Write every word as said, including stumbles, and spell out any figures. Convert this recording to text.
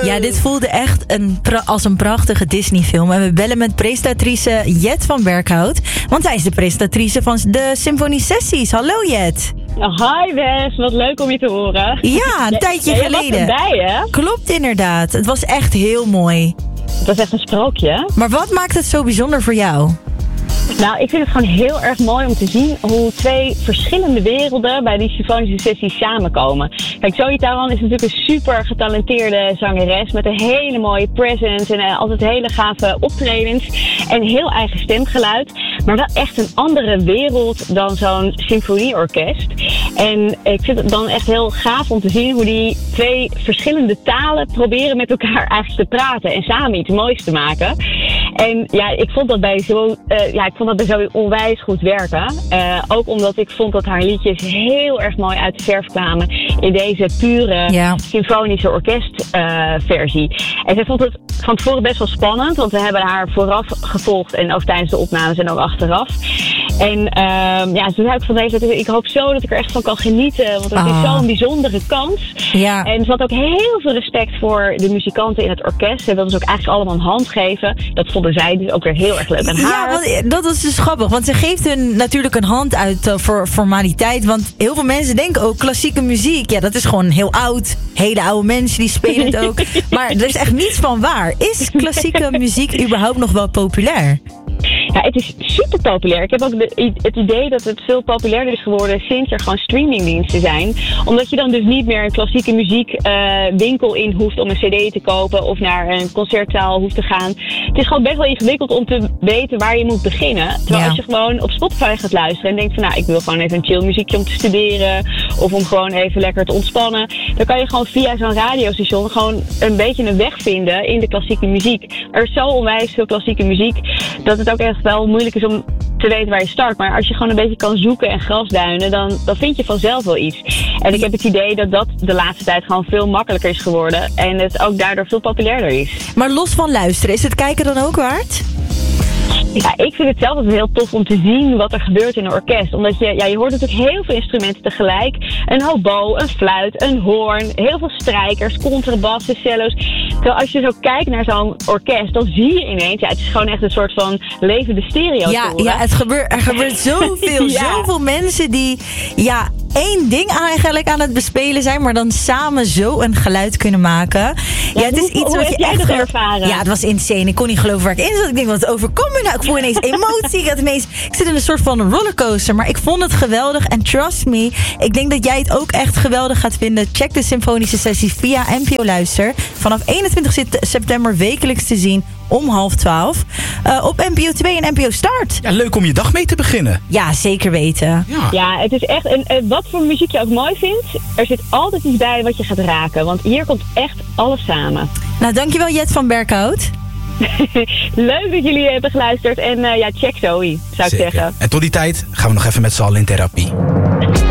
Ja, dit voelde echt een pra- als een prachtige Disney-film. En we bellen met presentatrice Jet van Berkhout. Want zij is de presentatrice van de Symfonie-sessies. Hallo Jet. Hi Wes, wat leuk om je te horen. Ja, een tijdje ja, geleden. Je was erbij, hè? Klopt inderdaad. Het was echt heel mooi. Het was echt een sprookje. Maar wat maakt het zo bijzonder voor jou? Nou, ik vind het gewoon heel erg mooi om te zien hoe twee verschillende werelden bij die symfonische sessies samenkomen. Kijk, Zoe Tauran is natuurlijk een super getalenteerde zangeres met een hele mooie presence en uh, altijd hele gave optredens en heel eigen stemgeluid. Maar wel echt een andere wereld dan zo'n symfonieorkest. En ik vind het dan echt heel gaaf om te zien hoe die twee verschillende talen proberen met elkaar eigenlijk te praten en samen iets moois te maken. En ja, ik vond dat bij zo, uh, ja, ik vond dat bij Zoe onwijs goed werken. Uh, ook omdat ik vond dat haar liedjes heel erg mooi uit de verf kwamen in deze pure ja. symfonische orkestversie. Uh, en zij vond het van tevoren best wel spannend, want we hebben haar vooraf gevolgd en ook tijdens de opnames en ook achteraf. En uh, ja, toen zei ik van deze, ik hoop zo dat ik er echt van kan genieten, want het ah. is zo'n bijzondere kans. Ja. En ze had ook heel veel respect voor de muzikanten in het orkest. Ze wilden ze ook eigenlijk allemaal een hand geven. Dat vonden zij dus ook weer heel erg leuk aan haar. Ja, want dat was dus grappig, want ze geeft hun natuurlijk een hand uit uh, voor formaliteit, want heel veel mensen denken ook klassieke muziek, ja, dat is gewoon heel oud. Hele oude mensen die spelen het ook. Maar er is echt niets van waar. Is klassieke muziek überhaupt nog wel populair? Ja, het is super populair. Ik heb ook de, het idee dat het veel populairder is geworden sinds er gewoon streamingdiensten zijn. Omdat je dan dus niet meer een klassieke muziekwinkel uh, in hoeft om een cd te kopen of naar een concertzaal hoeft te gaan. Het is gewoon best wel ingewikkeld om te weten waar je moet beginnen. Terwijl ja. als je gewoon op Spotify gaat luisteren en denkt van nou, ik wil gewoon even een chill muziekje om te studeren of om gewoon even lekker te ontspannen. Dan kan je gewoon via zo'n radiostation gewoon een beetje een weg vinden in de klassieke muziek. Er is zo onwijs veel klassieke muziek dat het ook echt wel moeilijk is om te weten waar je start. Maar als je gewoon een beetje kan zoeken en grasduinen, dan, dan vind je vanzelf wel iets. En ik heb het idee dat dat de laatste tijd gewoon veel makkelijker is geworden. En het ook daardoor veel populairder is. Maar los van luisteren, is het kijken dan ook waard? Ja, ik vind het zelf altijd heel tof om te zien wat er gebeurt in een orkest. Omdat je, ja, je hoort natuurlijk heel veel instrumenten tegelijk. Een hobo, een fluit, een hoorn, heel veel strijkers, contrabassen, cello's. Terwijl als je zo kijkt naar zo'n orkest, dan zie je ineens, ja, het is gewoon echt een soort van levende stereo. Ja, ja het gebeurt, er gebeurt zoveel, ja. zoveel mensen die, ja, één ding eigenlijk aan het bespelen zijn, maar dan samen zo een geluid kunnen maken. Ja, ja het is hoe, iets hoe wat je echt dat ervaren? Ja, het was insane. Ik kon niet geloven waar ik in zat. Ik denk, wat overkomt me nou? Ik voel ineens emotie. Ik, had ineens, ik zit in een soort van rollercoaster, maar ik vond het geweldig. En trust me, ik denk dat jij het ook echt geweldig gaat vinden. Check de symfonische sessie via N P O Luister. Vanaf eenentwintig september wekelijks te zien om half twaalf. Uh, op N P O twee en N P O Start. Ja, leuk om je dag mee te beginnen. Ja, zeker weten. Ja, ja het is echt, en uh, wat voor muziek je ook mooi vindt, er zit altijd iets bij wat je gaat raken. Want hier komt echt alles samen. Nou, dankjewel Jet van Berkhout. Leuk dat jullie hebben geluisterd. En uh, ja, check Zoe, zou ik Zeker. zeggen. En tot die tijd gaan we nog even met z'n allen in therapie.